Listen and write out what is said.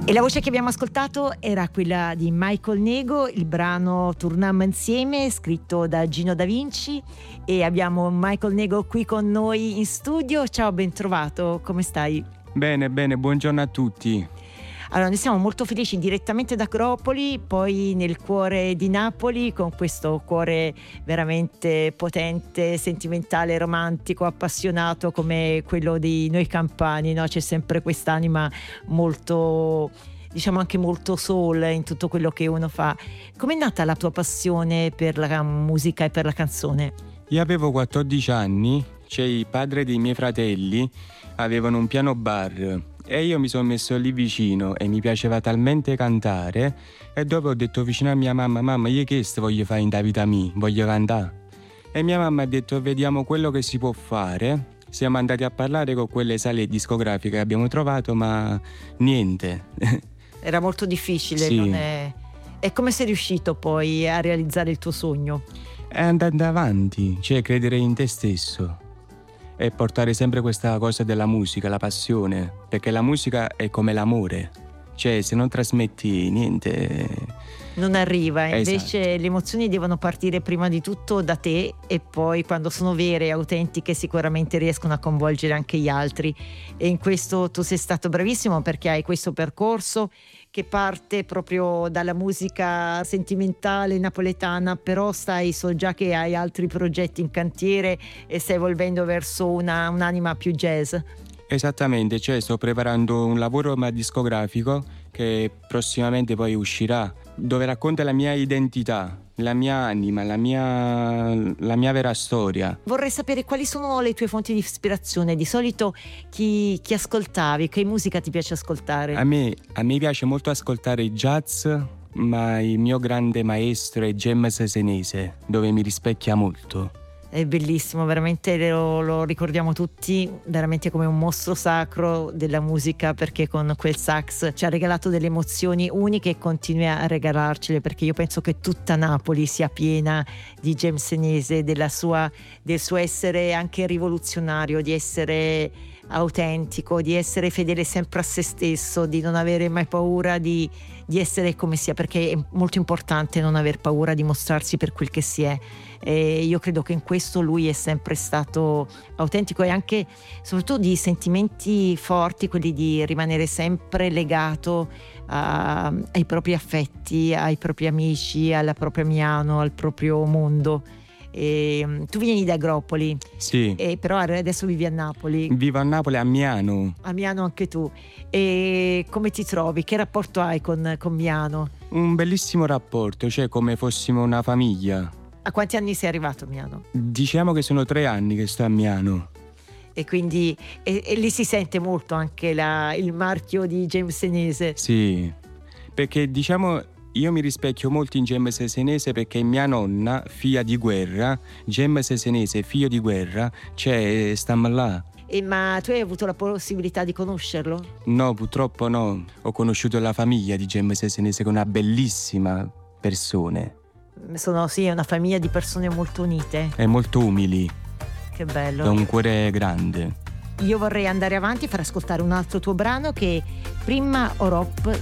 E la voce che abbiamo ascoltato era quella di Michael Nego, il brano Torniamo insieme, scritto da Gino Da Vinci, e abbiamo Michael Nego qui con noi in studio. Ciao, ben trovato, come stai? Bene, buongiorno a tutti. Allora, noi siamo molto felici direttamente da Agropoli, poi nel cuore di Napoli, con questo cuore veramente potente, sentimentale, romantico, appassionato come quello di noi campani, no? C'è sempre quest'anima molto, diciamo anche molto soul in tutto quello che uno fa. Com'è nata la tua passione per la musica e per la canzone? Io avevo 14 anni, cioè i padri dei miei fratelli avevano un piano bar e io mi sono messo lì vicino e mi piaceva talmente cantare, e dopo ho detto vicino a mia mamma, io che voglio fare in da vita mia, voglio cantare. E mia mamma ha detto vediamo quello che si può fare. Siamo andati a parlare con quelle sale discografiche che abbiamo trovato, ma niente. Era molto difficile, sì. Non è... E come sei riuscito poi a realizzare il tuo sogno? È andare avanti, cioè credere in te stesso e portare sempre questa cosa della musica, la passione, perché la musica è come l'amore, cioè se non trasmetti niente non arriva, invece esatto. Le emozioni devono partire prima di tutto da te e poi quando sono vere e autentiche sicuramente riescono a coinvolgere anche gli altri, e in questo tu sei stato bravissimo perché hai questo percorso che parte proprio dalla musica sentimentale napoletana, però so già che hai altri progetti in cantiere e stai evolvendo verso un'anima più jazz. Esattamente, cioè sto preparando un lavoro discografico che prossimamente poi uscirà, dove racconta la mia identità, la mia anima, la mia vera storia. Vorrei sapere quali sono le tue fonti di ispirazione. Di solito chi ascoltavi, che musica ti piace ascoltare? A me piace molto ascoltare jazz, ma il mio grande maestro è James Senese, dove mi rispecchia molto. È bellissimo, veramente lo ricordiamo tutti veramente come un mostro sacro della musica, perché con quel sax ci ha regalato delle emozioni uniche e continua a regalarcele, perché io penso che tutta Napoli sia piena di James Senese, del suo essere anche rivoluzionario, di essere autentico, di essere fedele sempre a se stesso, di non avere mai paura di essere come sia, perché è molto importante non aver paura di mostrarsi per quel che si è. E io credo che in questo lui è sempre stato autentico, e anche soprattutto di sentimenti forti, quelli di rimanere sempre legato ai propri affetti, ai propri amici, alla propria Miano, al proprio mondo. Tu vieni da Agropoli, sì, però adesso vivi a Napoli. Vivo a Napoli, a Miano. A Miano anche tu. E come ti trovi? Che rapporto hai con Miano? Un bellissimo rapporto, cioè come fossimo una famiglia. A quanti anni sei arrivato a Miano? Diciamo che sono 3 anni che sto a Miano. E quindi e lì si sente molto anche il marchio di James Senese. Sì, perché diciamo io mi rispecchio molto in James Senese, perché mia nonna, figlia di guerra, James Senese, figlio di guerra, cioè stiamo là. Ma tu hai avuto la possibilità di conoscerlo? No, purtroppo no. Ho conosciuto la famiglia di James Senese, che è una bellissima persona. È una famiglia di persone molto unite. E molto umili. Che bello. Ha un cuore grande. Io vorrei andare avanti e far ascoltare un altro tuo brano, che è Prima Orop